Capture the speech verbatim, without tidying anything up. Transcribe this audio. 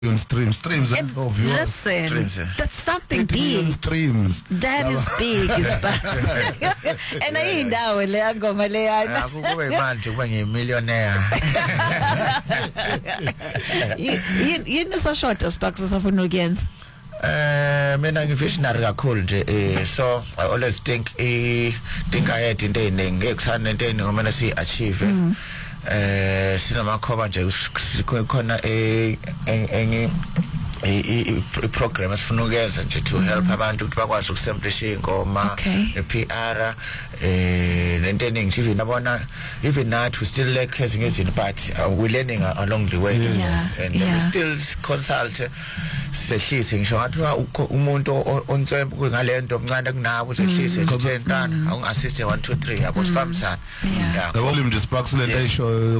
streams, streams And of viewers. listen, Streams, eh? that's something thirty million big. streams. That is big, is and ayindawo le ngoma le yana. Akube manje kuba ngimillionaire. Yini sashota Sparks safuna ukuyenza? Eh mina ngivisionary kakhulu nje eh so I always think eh think ahead into eyiningi ekusana into eyiningi ngomana si achieve eh sinamakhoba nje khona eh engi I program esifuna ukuyenza nje to help abantu ukuthi bakwazi ukusamplisha ingoma ne P R eh lento eningi even abona even nathi we still like ezinye izinto but uh, we learning uh, along the way yeah. and yeah. we still consult sehlise ngisho ngathi umuntu ontswembu ngalento omncane kunawo sehlise nje ten rand awungassist one two three yabo sibamsana The volume just Sparks le nto ayisho